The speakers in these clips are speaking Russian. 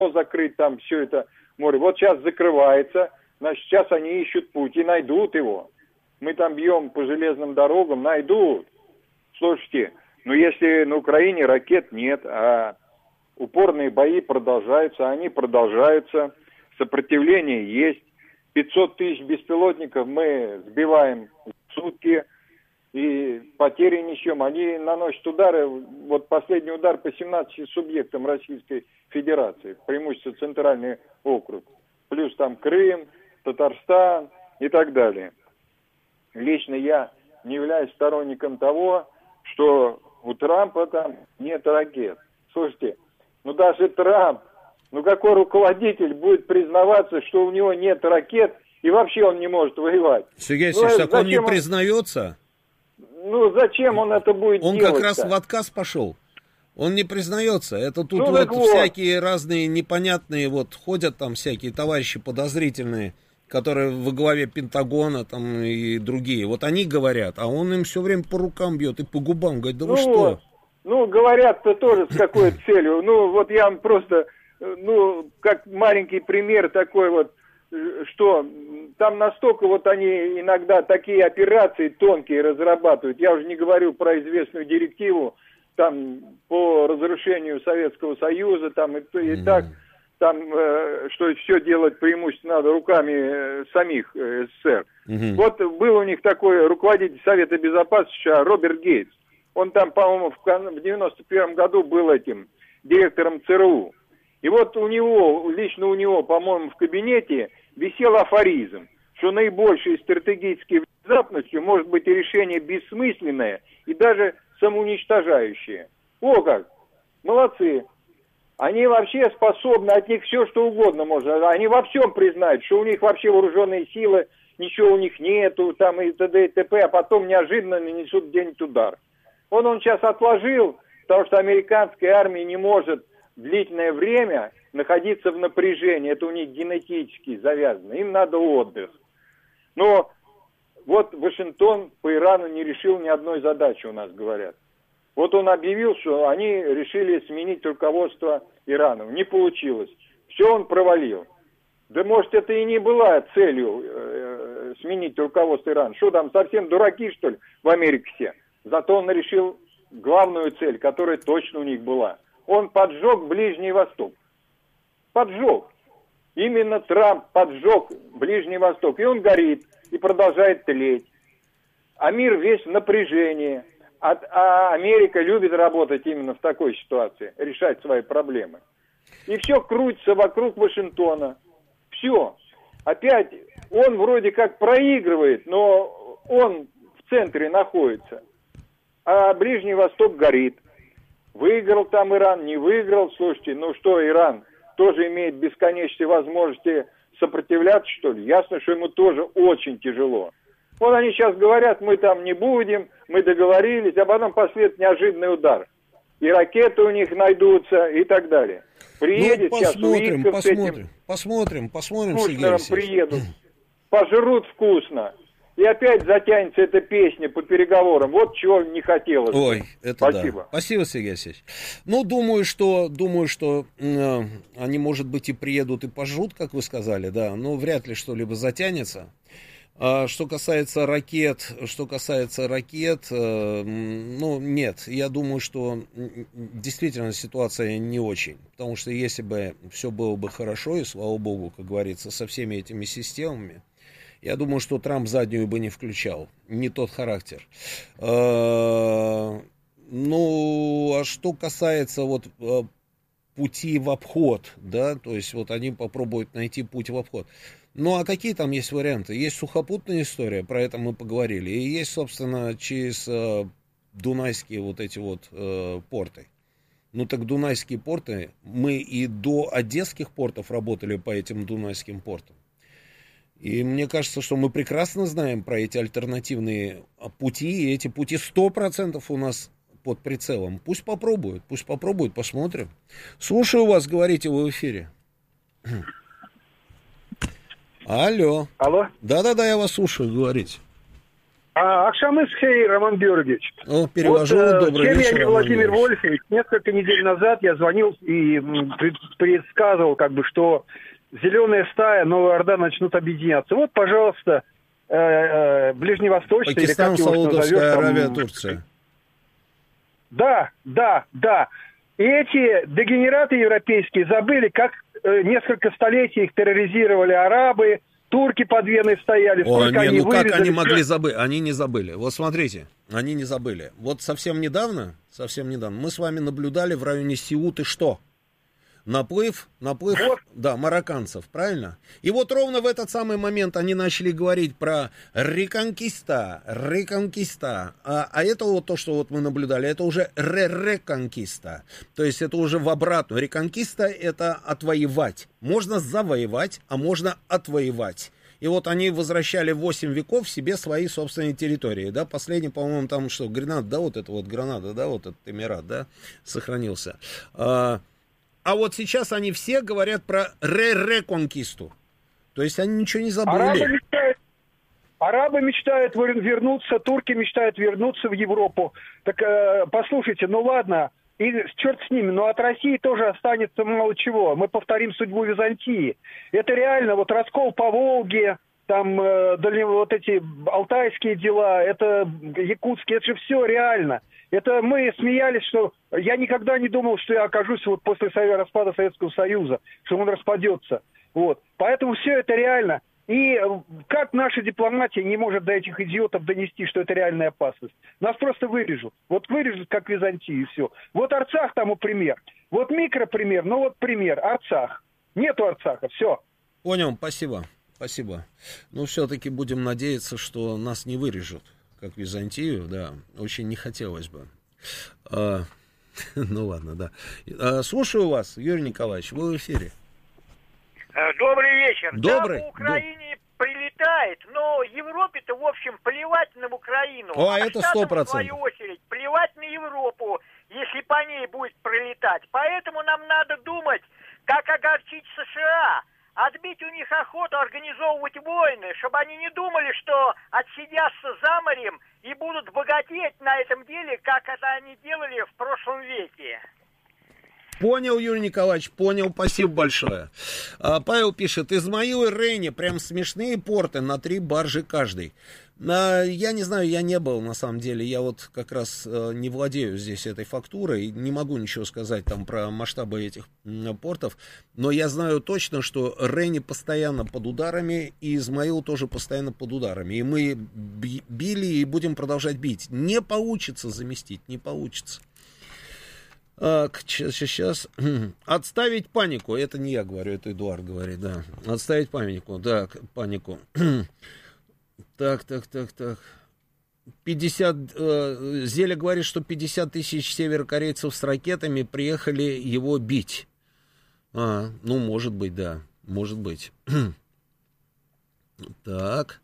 закрыть там все это море. Вот сейчас закрывается, значит, сейчас они ищут путь и найдут его. Мы там бьем по железным дорогам, найдут. Слушайте, ну если на Украине ракет нет, а упорные бои продолжаются, они продолжаются, сопротивление есть, 500 тысяч беспилотников мы сбиваем в сутки, и потери несем. Они наносят удары, вот последний удар по 17 субъектам Российской Федерации, преимущественно Центральный округ, плюс там Крым, Татарстан и так далее. Лично я не являюсь сторонником того, что у Трампа там нет ракет. Слушайте, ну даже Трамп, ну какой руководитель будет признаваться, что у него нет ракет и вообще он не может воевать? Сергей Алексеевич, так он не признается? Ну зачем он это будет делать? Он как раз в отказ пошел. Он не признается. Это тут вот всякие разные непонятные вот ходят там всякие товарищи подозрительные, которые во главе Пентагона там и другие. Вот они говорят, а он им все время по рукам бьет и по губам. Говорит, да вы что? Ну, говорят-то тоже с какой целью. Ну, вот я вам просто, ну, как маленький пример такой вот, что там настолько вот они иногда такие операции тонкие разрабатывают. Я уже не говорю про известную директиву там по разрушению Советского Союза, там и так, там, что все делать преимущественно надо руками самих СССР. Вот был у них такой руководитель Совета Безопасности Роберт Гейтс. Он там, по-моему, в 91 году был этим директором ЦРУ. И вот у него, лично у него, по-моему, в кабинете висел афоризм, что наибольшей стратегической внезапностью может быть и решение бессмысленное и даже самоуничтожающее. О как! Молодцы! Они вообще способны, от них все что угодно можно. Они во всем признают, что у них вообще вооруженные силы, ничего у них нету, там и т.д. и т.п., а потом неожиданно нанесут где-нибудь удар. Он сейчас отложил, потому что американская армия не может длительное время находиться в напряжении. Это у них генетически завязано. Им надо отдых. Но вот Вашингтон по Ирану не решил ни одной задачи, у нас говорят. Вот он объявил, что они решили сменить руководство Ираном. Не получилось. Все он провалил. Да может это и не была целью сменить руководство Ирана. Что там, совсем дураки, что ли, в Америке все? Зато он решил главную цель, которая точно у них была. Он поджег Ближний Восток. Поджег. Именно Трамп поджег Ближний Восток. И он горит, и продолжает тлеть. А мир весь в напряжении. А Америка любит работать именно в такой ситуации, решать свои проблемы. И все крутится вокруг Вашингтона. Все. Опять он вроде как проигрывает, но он в центре находится. А Ближний Восток горит. Выиграл там Иран, не выиграл. Слушайте, ну что, Иран тоже имеет бесконечные возможности сопротивляться, что ли? Ясно, что ему тоже очень тяжело. Вот они сейчас говорят, мы там не будем, мы договорились, а потом последует неожиданный удар. И ракеты у них найдутся и так далее. Приедет сейчас Уитков с этим... Посмотрим, Кушнером приедут, пожрут вкусно. И опять затянется эта песня по переговорам. Вот чего не хотелось. Ой, это спасибо. Да. Спасибо, Сергей Алексеевич. Ну, думаю, что они, может быть, и приедут и пожрут, как вы сказали, да, но вряд ли что-либо затянется. Что касается ракет, ну, нет, я думаю, что действительно ситуация не очень, потому что если бы все было бы хорошо, и слава богу, как говорится, со всеми этими системами, я думаю, что Трамп заднюю бы не включал, не тот характер. Ну, а что касается вот пути в обход, да, то есть вот они попробуют найти путь в обход. Ну, а какие там есть варианты? Есть сухопутная история, про это мы поговорили, и есть, собственно, через дунайские вот эти вот порты. Ну, так дунайские порты, мы и до одесских портов работали по этим дунайским портам. И мне кажется, что мы прекрасно знаем про эти альтернативные пути, и эти пути 100% у нас под прицелом. Пусть попробуют, посмотрим. Слушаю вас, говорите, вы в эфире. Алло. Алло? Да-да-да, я вас слушаю, говорите. Акшамысхей, Роман Георгиевич. Перевожу. Добрый вечер, я Владимир Вольфович. Несколько недель назад я звонил и предсказывал, что зеленая стая, Новая Орда начнут объединяться. Вот, пожалуйста, ближневосточная, Пакистан, Саудовская Аравия, Турция. Да. И эти дегенераты европейские забыли, как несколько столетий их терроризировали арабы, турки под Веной стояли. Как они могли забыть? Они не забыли. Вот смотрите, они не забыли. Вот совсем недавно мы с вами наблюдали в районе Сеуты что? Наплыв, да, марокканцев, правильно? И вот ровно в этот самый момент они начали говорить про реконкиста. А это вот то, что вот мы наблюдали, это уже реконкиста. То есть это уже в обратную. Реконкиста — это отвоевать. Можно завоевать, а можно отвоевать. И вот они возвращали 8 веков себе свои собственные территории, да, последний, по-моему, там что, Гренада, да, вот это вот Гранада, да, вот этот Эмират, да, сохранился. А вот сейчас они все говорят про реконкисту. То есть они ничего не забыли. Арабы мечтают вернуться, турки мечтают вернуться в Европу. Так послушайте, ладно, и черт с ними, но от России тоже останется мало чего. Мы повторим судьбу Византии. Это реально, вот раскол по Волге, там вот эти алтайские дела, это якутские, это же все реально. Это мы смеялись, что я никогда не думал, что я окажусь вот после распада Советского Союза, что он распадется. Вот. Поэтому все это реально. И как наша дипломатия не может до этих идиотов донести, что это реальная опасность? Нас просто вырежут. Вот вырежут, как Византию, и все. Вот Арцах тому пример. Вот микропример, пример. Арцах. Нету Арцаха, все. Понял, спасибо. Ну, все-таки будем надеяться, что нас не вырежут, как Византию, да. Очень не хотелось бы. Ну, ладно, да. Слушаю вас, Юрий Николаевич, вы в эфире. Добрый вечер. Добрый. Да, по Украине прилетает, но Европе-то, в общем, плевать на Украину. Это 100%. В свою очередь, плевать на Европу, если по ней будет пролетать. Поэтому нам надо думать, как огорчить США, отбить у них охоту организовывать войны, чтобы они не думали, что отсидятся за морем и будут богатеть на этом деле, как это они делали в прошлом веке. Понял, Юрий Николаевич, понял, спасибо большое. Павел пишет, Измаил и Рейни, прям смешные порты, на 3 баржи каждый. Я не знаю, я не был, на самом деле, я вот как раз не владею здесь этой фактурой, не могу ничего сказать там про масштабы этих портов, но я знаю точно, что Рейни постоянно под ударами, и Измаил тоже постоянно под ударами, и мы били и будем продолжать бить. Не получится заместить, не получится. Сейчас. Отставить панику. Это не я говорю, это Эдуард говорит, да. Отставить панику, да, панику. Так. 50... Зеля говорит, что 50 тысяч северокорейцев с ракетами приехали его бить. Ну, может быть, да. Может быть. Так.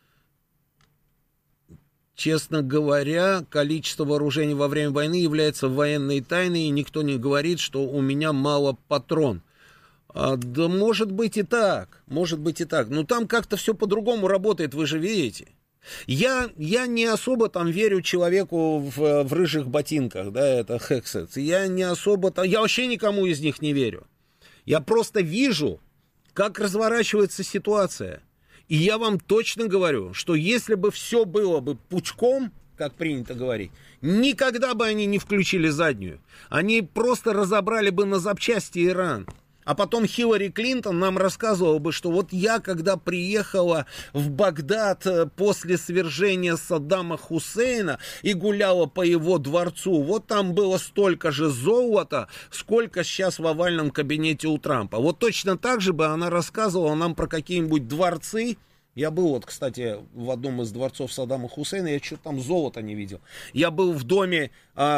Честно говоря, количество вооружений во время войны является военной тайной, и никто не говорит, что у меня мало патрон. Да может быть и так, но там как-то все по-другому работает, вы же видите. Я не особо там верю человеку в рыжих ботинках, да, это Хексет. Я вообще никому из них не верю. Я просто вижу, как разворачивается ситуация. И я вам точно говорю, что если бы все было бы пучком, как принято говорить, никогда бы они не включили заднюю. Они просто разобрали бы на запчасти Иран. А потом Хиллари Клинтон нам рассказывала бы, что вот я, когда приехала в Багдад после свержения Саддама Хусейна и гуляла по его дворцу, вот там было столько же золота, сколько сейчас в овальном кабинете у Трампа. Вот точно так же бы она рассказывала нам про какие-нибудь дворцы. Я был, вот, кстати, в одном из дворцов Саддама Хусейна, я что-то там золота не видел. Я был в доме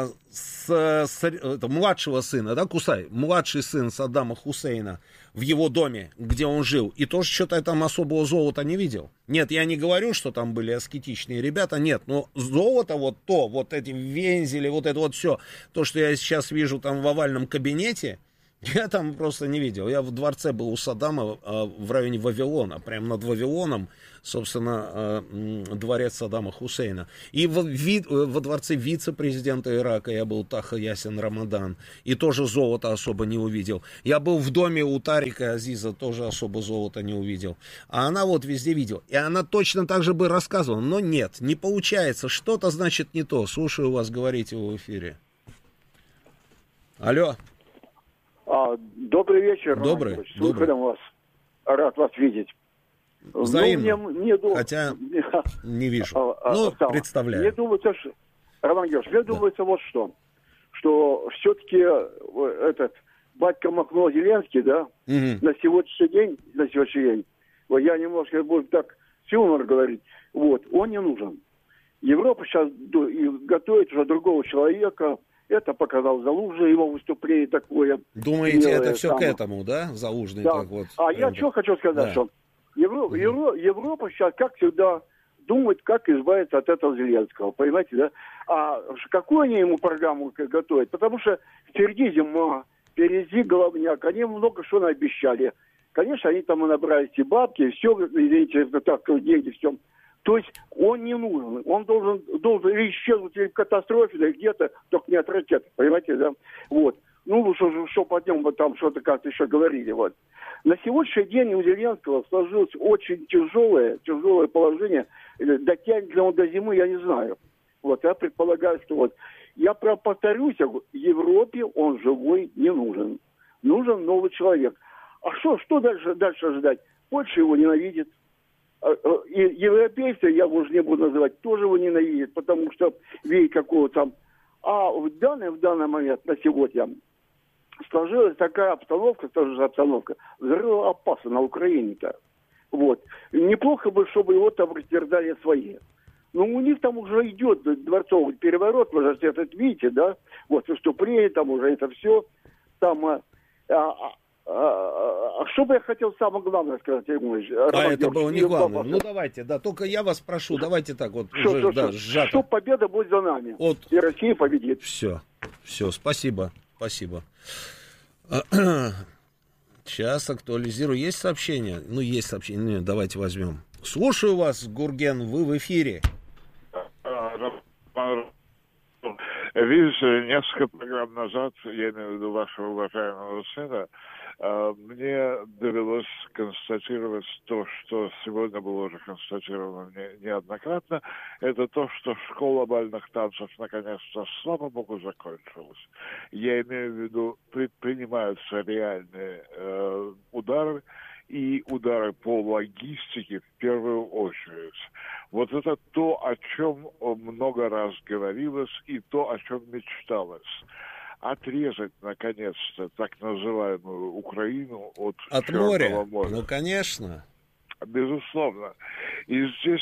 младшего сына, да, Кусай, младший сын Саддама Хусейна, в его доме, где он жил, и тоже что-то я там особого золота не видел. Нет, я не говорю, что там были аскетичные ребята, нет, но золото вот эти вензели, вот это вот все, то, что я сейчас вижу там в овальном кабинете, Я там просто не видел. Я в дворце был у Саддама в районе Вавилона. Прямо над Вавилоном, собственно, дворец Саддама Хусейна. И во дворце вице-президента Ирака я был, Таха Ясин Рамадан. И тоже золота особо не увидел. Я был в доме у Тарика Азиза, тоже особо золота не увидел. А она вот везде видела. И она точно так же бы рассказывала. Но нет, не получается. Что-то значит не то. Слушаю вас, говорите в эфире. Алло. Добрый вечер. Добрый. Слушаем вас. Рад вас видеть. Взаимно. Хотя не вижу. Представляю. Мне думается, Роман Георгиевич, мне думается вот что все-таки этот батька Махно Зеленский, да, на сегодняшний день, вот я немножко буду так с юмором говорить, вот, он не нужен. Европа сейчас готовит уже другого человека. Это показал Залужный, его выступление такое. Думаете, это все к этому, да? Залужный да. так вот. Я что хочу сказать, что Европа сейчас, как всегда, думает, как избавиться от этого Зеленского, понимаете, да? А какую они ему программу готовят? Потому что впереди зима, впереди головняк, они много что наобещали. Конечно, они там и набрали эти бабки, и все, извините, так, деньги, все. То есть он не нужен, он должен исчезнуть или в катастрофе, или где-то, только не от ракет, понимаете, да? Вот. Ну, что по нем вот там что-то как-то еще говорили, вот. На сегодняшний день у Зеленского сложилось очень тяжелое положение. Дотянет ли он до зимы, я не знаю. Вот, я предполагаю, что вот. Я повторюсь, Европе он живой не нужен. Нужен новый человек. А что дальше ждать? Польша его ненавидит. И европейцы, я уже не буду называть, тоже его ненавидят, потому что видят какого там. А в данный момент, на сегодня, сложилась такая обстановка, взрывоопасна на Украине-то. Вот. Неплохо бы, чтобы его там растерзали свои. Но у них там уже идет дворцовый переворот, вы же это видите, да? Вот, выступление, там уже это все. Там... что бы я хотел самое главное сказать, это было не главное. Ну давайте, да, только я вас прошу, давайте так вот уже сжато. Что победа будет за нами. Вот. И Россия победит. Все, спасибо. Сейчас актуализирую. Есть сообщение? Ну, есть сообщение. Давайте возьмем. Слушаю вас, Гурген, вы в эфире. Видите, несколько программ назад, я имею в виду вашего уважаемого сына, мне довелось констатировать то, что сегодня было уже констатировано неоднократно, это то, что школа бальных танцев наконец-то, слава богу, закончилась. Я имею в виду, предпринимаются реальные удары, и удары по логистике в первую очередь. Вот это то, о чем много раз говорилось, и то, о чем мечталось. Отрезать, наконец-то, так называемую Украину от моря. моря. Ну, конечно. Безусловно. И здесь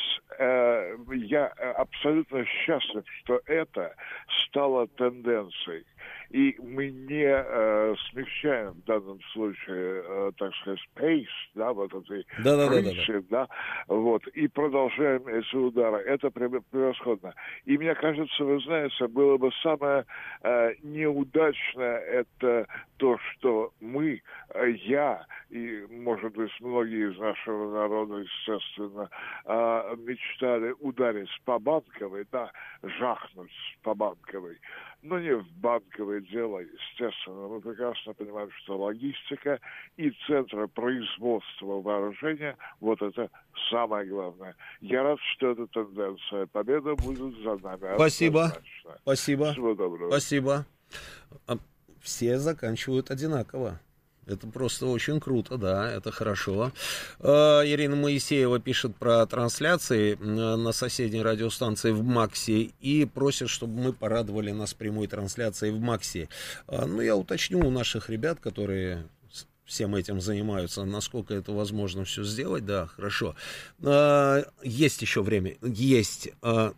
я абсолютно счастлив, что это стало тенденцией. И мы не смягчаем в данном случае, так сказать, pace, да, вот этой принцип, да, вот, и продолжаем эти удары. Это превосходно. И мне кажется, вы знаете, было бы самое неудачное это то, что мы, я и, может быть, многие из нашего народа, естественно, мечтали ударить по Банковой, да, жахнуть по Банковой, но не в Банковое дело, естественно. Мы прекрасно понимаем, что логистика и центры производства вооружения, вот это самое главное. Я рад, что эта тенденция. Победа будет за нами. Спасибо. Спасибо. Всего доброго. Спасибо. Все заканчивают одинаково. Это просто очень круто, да, это хорошо. Ирина Моисеева пишет про трансляции на соседней радиостанции в Максе и просит, чтобы мы порадовали нас прямой трансляцией в Максе. Ну, я уточню у наших ребят, которые всем этим занимаются, насколько это возможно все сделать, да, хорошо. Есть еще время, есть.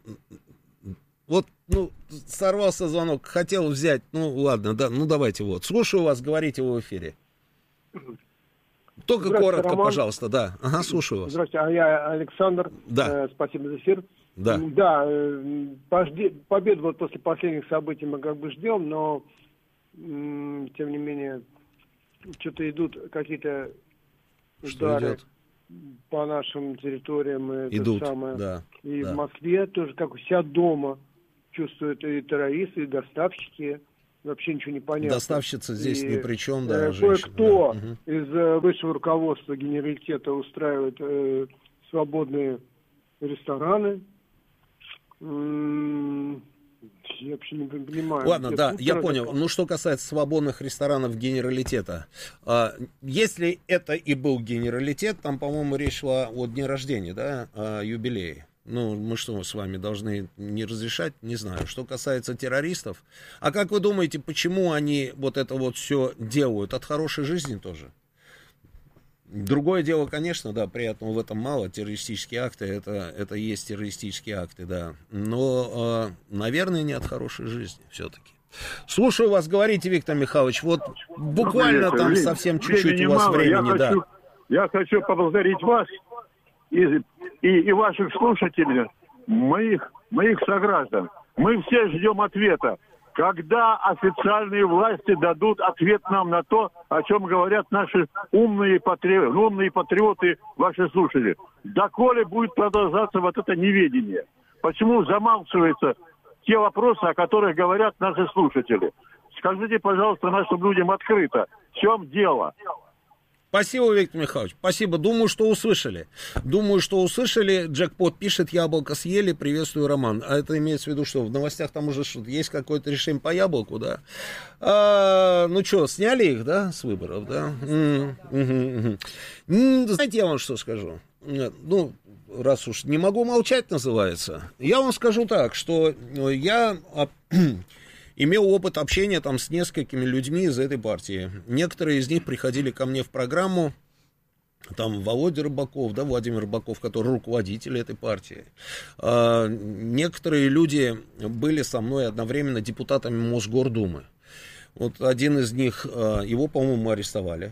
Вот, ну, сорвался звонок, хотел взять, ну, ладно, да, ну, давайте вот. Слушаю вас, говорите в эфире. Только коротко, Роман. Пожалуйста, да. Ага, слушаю вас. Здравствуйте, а я Александр. Да. Спасибо за эфир. Да. Да, победу вот после последних событий мы как бы ждем, но тем не менее что-то идут какие-то удары по нашим территориям. Идут, да. И в Москве тоже, как у себя дома, чувствуют и террористы, и доставщики. Вообще ничего не понятно. Доставщица здесь ни при чем, да, кое-кто из высшего руководства генералитета устраивает свободные рестораны. Я вообще не понимаю. Ладно, да, я понял. Ну, что касается свободных ресторанов генералитета. Если это и был генералитет, там, по-моему, речь шла о дне рождения, да, о юбилее. Ну, мы что, с вами должны не разрешать? Не знаю. Что касается террористов. А как вы думаете, почему они вот это вот все делают? От хорошей жизни тоже? Другое дело, конечно, да, приятного в этом мало. Террористические акты, это и есть террористические акты, да. Но, наверное, не от хорошей жизни все-таки. Слушаю вас, говорите, Виктор Михайлович. Вот буквально там совсем чуть-чуть у вас времени, Я хочу поблагодарить вас и ваших слушателей, моих сограждан. Мы все ждем ответа. Когда официальные власти дадут ответ нам на то, о чем говорят наши умные патриоты, ваши слушатели? Доколе будет продолжаться вот это неведение? Почему замалчиваются те вопросы, о которых говорят наши слушатели? Скажите, пожалуйста, нашим людям открыто, в чем дело? Спасибо, Виктор Михайлович. Спасибо. Думаю, что услышали. Джекпот пишет, яблоко съели. Приветствую, Роман. А это имеется в виду, что в новостях там уже что-то есть какое-то решение по яблоку, да? Ну что, сняли их, да, с выборов, да? Знаете, я вам что скажу? Ну, раз уж не могу молчать, называется. Я вам скажу так, что я имел опыт общения там с несколькими людьми из этой партии. Некоторые из них приходили ко мне в программу, там Володя Рыбаков, да, Владимир Рыбаков, который руководитель этой партии. Некоторые люди были со мной одновременно депутатами Мосгордумы. Вот один из них, его, по-моему, арестовали.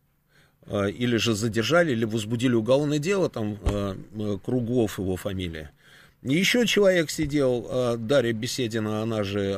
Или же задержали, или возбудили уголовное дело, там Круглов его фамилия. Еще человек сидел, Дарья Беседина, она же,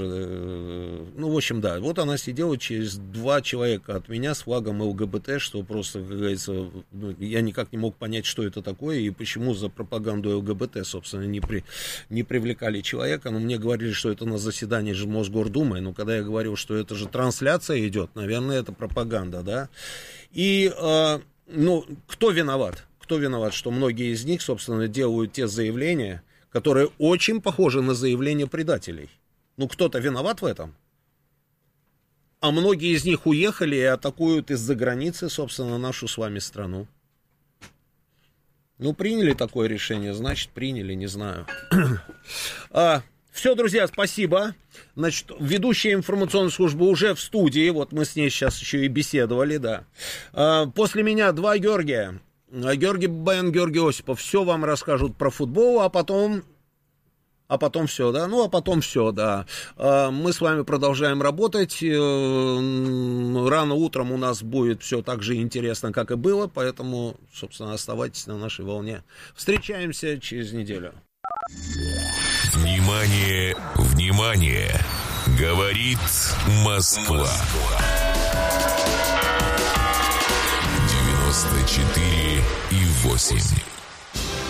ну, в общем, да, вот она сидела через 2 человека от меня с флагом ЛГБТ, что просто, как говорится, я никак не мог понять, что это такое и почему за пропаганду ЛГБТ, собственно, не привлекали человека, но мне говорили, что это на заседании же Мосгордумы, но когда я говорил, что это же трансляция идет, наверное, это пропаганда, да, и, ну, кто виноват? Кто виноват, что многие из них, собственно, делают те заявления, которые очень похожи на заявления предателей? Ну, кто-то виноват в этом? А многие из них уехали и атакуют из-за границы, собственно, нашу с вами страну. Ну, приняли такое решение, значит, приняли, не знаю. Все, друзья, спасибо. Значит, ведущая информационной службы уже в студии, вот мы с ней сейчас еще и беседовали, да. После меня 2 Георгия. Георгий Бен, Георгий Осипов, все вам расскажут про футбол, а потом все, да, ну, а потом все, да. Мы с вами продолжаем работать, рано утром у нас будет все так же интересно, как и было, поэтому, собственно, оставайтесь на нашей волне. Встречаемся через неделю. Внимание, внимание, говорит Москва. 94,8.